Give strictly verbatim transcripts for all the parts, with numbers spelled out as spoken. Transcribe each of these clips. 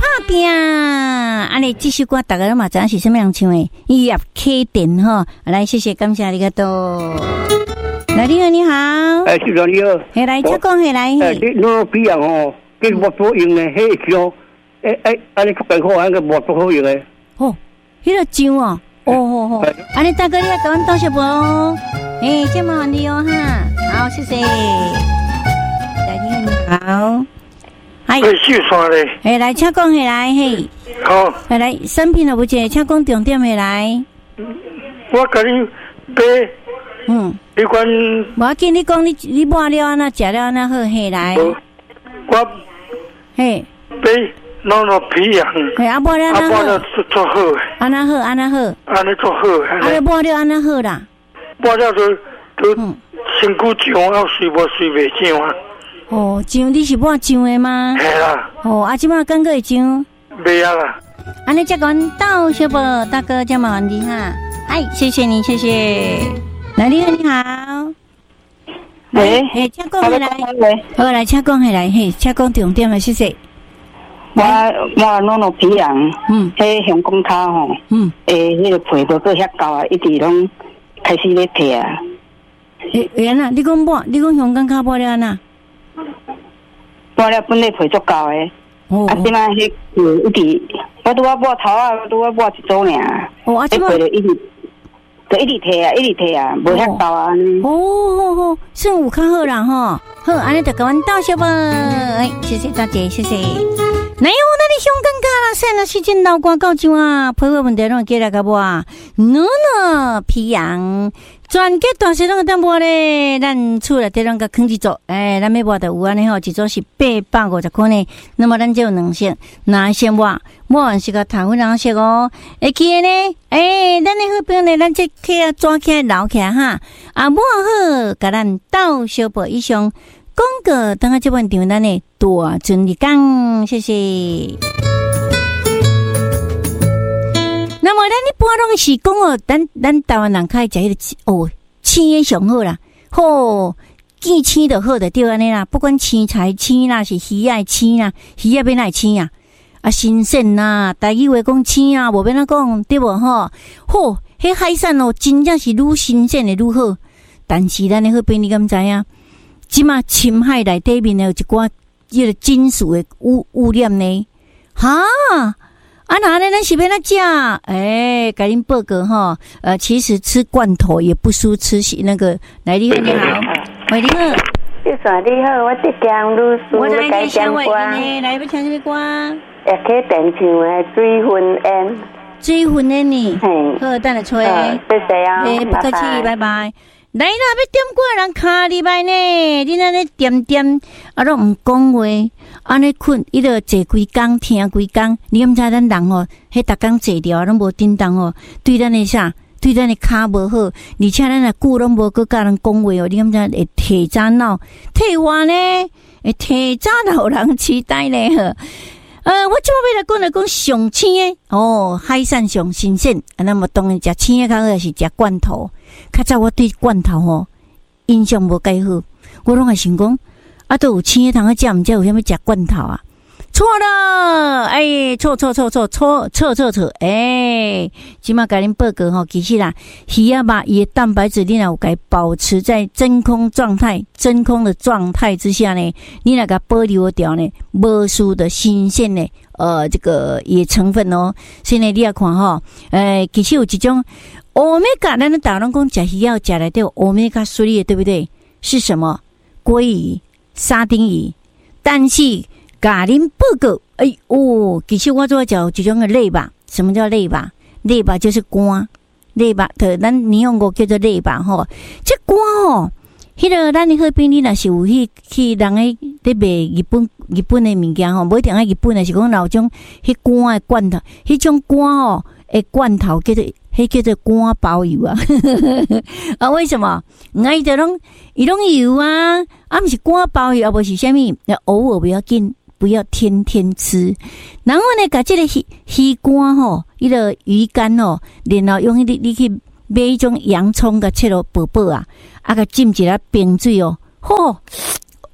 拼，安尼这首歌大家都嘛知影是什么样唱的？叶启田哈，来谢谢感谢你个多。来，你好，你好。 哎，市长你好。 嘿，来，请讲，嘿来。 哎，你那比样哦，跟木头用的，迄种，哎哎，安尼出来好，安个木头好用的。 哦，迄个酱哦，哦哦哦，安尼大哥你来跟阮道谢不咯？哎，这么好你哦哈，好，谢谢。来，你好，你好。哎， 秀山嘞。 哎，来，请讲，嘿来，嘿。 好。 来来，产品了不解，请讲重点，嘿来。 我甲你买。 嗯， 你讲， 无要紧，你讲你你买了安那食了安那好，嘿来。 我嘿， 买弄弄皮羊。 嘿，啊买了安那好。 啊买了做做好。 安那好，安那好。 安尼做好。 啊，你买了安那好啦。 买了都都身躯酱啊，水无水袂酱啊。 哦，酱你是买酱的吗？ 系啦。 哦，啊，即马感觉会酱？ 袂啊啦。 安尼再讲道谢不，大哥这么完的哈。哎，谢谢你，谢谢。来，你好，你好。 喂， 嘿，请讲回来。好，来，请讲回来，嘿，请讲重点的，谢谢。 我我弄弄皮羊， 嗯， 迄香港卡吼，嗯，诶，迄个皮无够遐高啊，一直拢开始咧退啊。 诶，原来你讲买，你讲香港卡买了安那？ 买了本来皮足高诶， 哦， 啊，即摆迄皮一直，我拄啊买头啊，拄啊买一组尔， 哦，啊，即摆就一直。就一直退啊，一直退啊，无遐高啊。 哦哦哦，算有较好啦吼。好，安尼就甲阮道谢吧。哎，谢谢大姐，谢谢。哪有那里香港卡啦？现在时间老光到就啊，配合问题拢记来个无啊？喏喏，皮羊。全家大小拢个当mua咧，咱厝内底拢个坑一组，哎，咱要mua的有安尼吼，一组是八百五十块呢。那么咱就有两色，哪先mua？mua完是个糖粉蓝色哦。会去的呢，哎，咱的好朋友呢，咱这起啊抓起来捞起来哈。啊，mua好，甲咱到小宝以上广告，等下这半场咱的大尊日讲，谢谢。那么咱一般拢是讲哦，咱咱台湾人较爱食迄个哦，青的上好啦，吼，见青就好的对安尼啦，不管青菜青啦，是鱼仔青啦，鱼仔变来青啊，啊新鲜啦，台语话讲青啊，无变哪讲对无吼？吼，迄海产哦，真正是愈新鲜的愈好，但是咱的好朋友你敢知影？即马深海内底面有一寡迄个金属的污污染呢，哈。啊，哪呢？咱是要哪食？哎，甲恁报告哈。呃，其实吃罐头也不输吃那个。来，你好，你好，喂，你好。 你说你好，我是江律师， 我在该讲歌。来，要唱什么歌？ 也可以点唱的水婚宴。 水婚宴呢？好，等下吹。 谢谢啊， 哎，不客气，拜拜。来啦，要点歌人卡入来呢，你安尼点点啊，都唔讲话，安尼困，伊就坐规工，听规工。你敢知咱人哦，迄逐工坐掉，拢无叮当哦，对咱的啥，对咱的骹无好，而且咱啊久拢无搁甲人讲话哦，你敢知会提早脑，提话呢，会提早老人痴呆呢呵。呃，我即摆要来讲来讲上青的哦，海产上新鲜，啊，那么当然食青的较好，是食罐头。较早我对罐头吼印象无介好，我拢会想讲，啊，都有青的通啊食，毋知有啥物食罐头啊？错了，哎，错错错错错错错错，哎，即马甲恁报告吼，其实啦，鱼仔肉伊的蛋白质，你若有该保持在真空状态、真空的状态之下呢，你若甲保留掉呢，无输的新鲜的呃这个伊成分哦，所以呢，你要看吼，呃，其实有一种欧米伽，咱大拢讲食鱼要食来对欧米伽三的，对不对？是什么？鲑鱼、沙丁鱼，但是。甲恁报告，哎哦，其实我做叫一种个肋巴，什么叫肋巴？肋巴就是肝，肋巴的咱闽用语叫做肋巴吼。这肝哦，迄个咱的好朋友若是有去去人诶咧卖日本日本的物件吼，无一定爱日本的，是讲老种迄肝的罐头，迄种肝哦诶罐头叫做迄叫做肝包油啊。啊，为什么？伊就拢伊拢油啊，啊毋是肝包油，啊无是啥物？偶尔不要紧。不要天天吃，然后呢，把这个鱼鱼肝吼，伊个鱼干吼，然后用你你去买一种洋葱个切落薄薄啊，啊个浸一下冰水哦，吼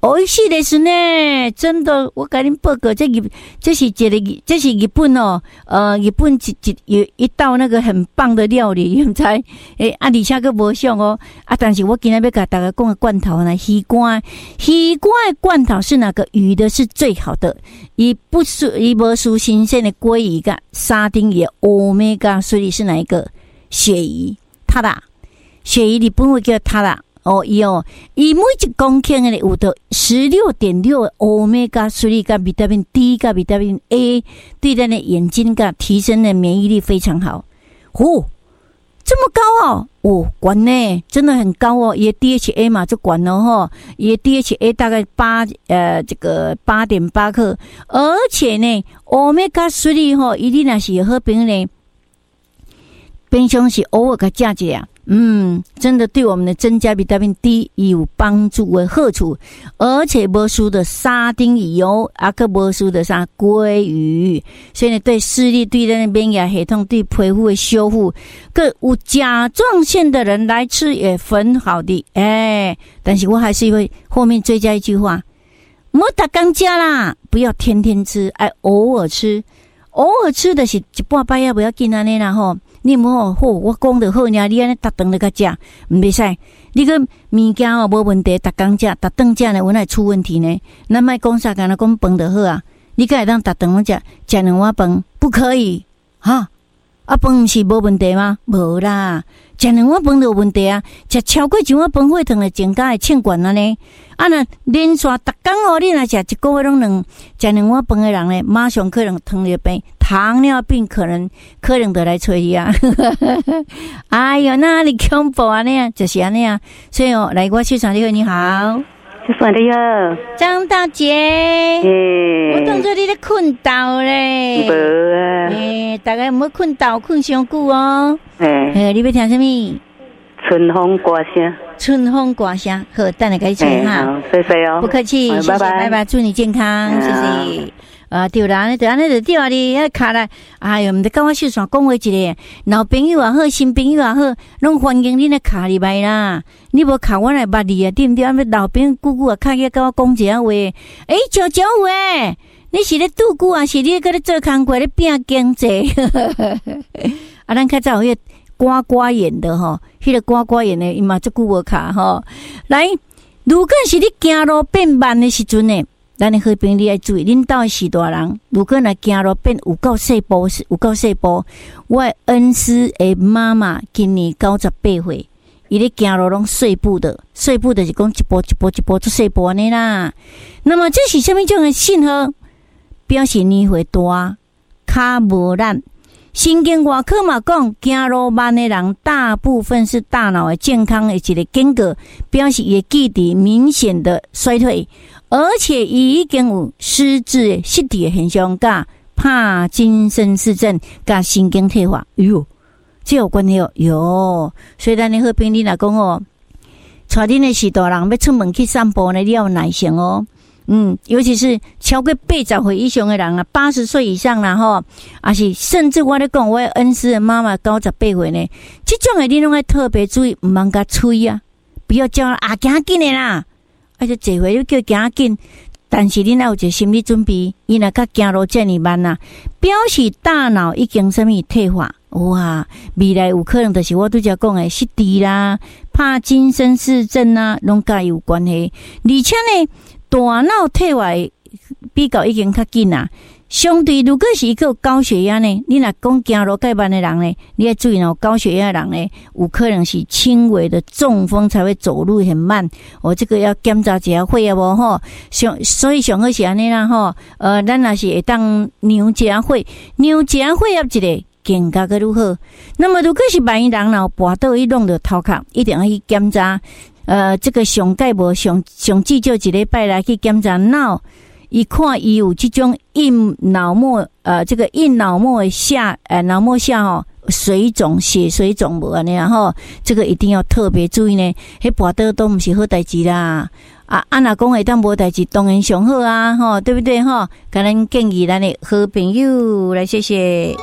哦，是的是呢，真的，我跟您报告，这日这是一个，这是日本哦，呃，日本一一有一道那个很棒的料理，你们猜？诶，啊，而且个无像哦，啊，但是我今天要甲大家讲个罐头呢，鱼干，鱼干的罐头是哪个鱼的是最好的？伊不输，伊无输新鲜的鲑鱼个沙丁鱼 ，Omega 所以是哪一个？鲱鱼，塔拉，鲱鱼日本会叫塔拉。哦，伊哦，伊每一公斤诶有到十六点六 omega 三甲 vitamin D 甲 vitamin A， 对咱的眼睛甲提升的免疫力非常好。哦，这么高哦，哦，管呢，真的很高哦。伊的 D H A 嘛就管了吼，伊的 D H A 大概八呃这个八点八克，而且呢 omega 三吼，伊你若是好朋友呢，平常是偶尔个价值啊。嗯，真的对我们的增加维他命 D 有帮助的好处，而且无输的沙丁鱼哦，啊个无输的啥鲑鱼，所以呢，对视力、对咱的免疫系统、对皮肤的修复，个有甲状腺的人来吃也很好的，哎，但是我还是会后面追加一句话：莫打刚加啦，不要天天吃，哎，偶尔吃，偶尔吃的是一半摆也不要紧安尼啦吼。你莫好，我讲得好呢，你安尼逐顿来甲食，唔袂使。你个物件哦无问题，逐工食，逐顿食呢，有哪会出问题呢？咱莫讲啥，干那讲饭就好啊。你敢会当逐顿食，食两碗饭，不可以哈？啊，饭毋是无问题吗？无啦，食两碗饭就有问题啊！食超过一碗饭，血糖就增加会欠管了呢。啊，那连续逐工哦，你若食一个月拢两食两碗饭的人呢，马上可能糖尿病。糖尿病可能可能得来催你啊！哎呦，那你恐怖啊！那样就是安尼啊，所以哦，来我去场你好，你好， 就算你好， 张大姐， 欸、 我当作你咧困倒咧， 无啊， 诶、欸，大概唔好困倒困上久哦。诶、 欸欸，你要听什么？ 春风歌声， 春风歌声，好，等下给你唱哈。 好，谢谢哦， 不客气，谢谢， 拜拜， 拜拜，祝你健康，谢谢。啊，对啦，安尼就安尼就对啊！你啊卡来，哎哟，毋得甲我秀山讲话一个，老朋友也好，新朋友也好，拢欢迎你来卡入来啦。你无卡我来捌你啊，对毋对？啊，老朋友久久啊，卡去甲我讲一下话。诶，悄悄话，你是咧拄久啊？是你搁咧做工课咧拼经济？啊，咱较早有迄呱呱眼的吼，迄个呱呱眼的，伊嘛足久无卡吼。来，如果是你行路变慢的时阵呢？咱的好朋友你要注意，恁兜是大人，如果若行路变有够细步，有够细步。我的恩师的妈妈今年九十八岁，伊咧行路拢碎步的，碎步的是讲一步一步一步做细步安尼啦。那么这是什么种的信号？表示年岁大，脚无力。神经外科嘛讲，行路慢的人大部分是大脑的健康的一个警告，表示伊的记忆明显的衰退。而且已经有失智、失智的现象，甲帕金森氏症、甲神经退化，哎呦，这有关系哦，有。所以咱的好朋友你来讲哦，带恁的是大人要出门去散步呢，你要有耐心哦。嗯，尤其是超过八十岁以上的人啊，八十岁以上啦吼，啊是甚至我咧讲，我的恩师的妈妈九十八岁呢，这种的你拢要特别注意，唔通甲催啊，不要叫啊，行紧的啦。而且这回又叫行紧，但是你若有一个心理准备，伊若较行路这么慢啊，表示大脑已经什么退化，哇，未来有可能就是我拄则讲的失智啦、帕金森氏症啊，拢甲有关系。而且呢，大脑退化比较已经较紧啊。相对，如果是一个高血压呢，你若讲行路介慢的人呢，你要注意哦，高血压的人呢，有可能是轻微的中风才会走路很慢。哦，这个要检查一下血啊无吼，上所以上好是安尼啦吼。呃，咱若是会当量一下血，量一下血压一个更加个如何？那么如果是万一人若跋倒去弄到头壳，一定要去检查。呃，这个上盖无上上至少一礼拜来去检查脑。一看伊有这种硬脑膜，呃，这个硬脑膜下，呃，脑膜下吼水肿、血水肿无安尼啊吼，这个一定要特别注意呢。迄跋倒都毋是好代志啦，啊，啊若讲会当无代志，当然上好啊，吼，对不对吼？甲咱建议咱的好朋友来，谢谢。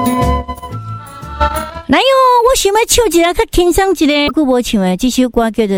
来哟，我想要唱一个较轻松一个，久无唱的这首歌叫做。